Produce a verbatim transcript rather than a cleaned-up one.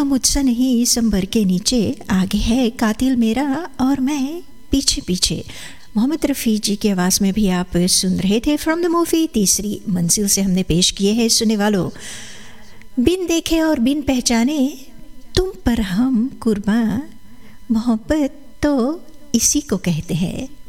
मुझसे नहीं संबर के नीचे, आगे है कातिल मेरा और मैं पीछे पीछे। मोहम्मद रफ़ी जी की आवाज़ में भी आप सुन रहे थे फ्रॉम द मूवी तीसरी मंजिल से हमने पेश किए हैं सुनने वालों। बिन देखे और बिन पहचाने तुम पर हम कुर्बान, मोहब्बत तो इसी को कहते हैं।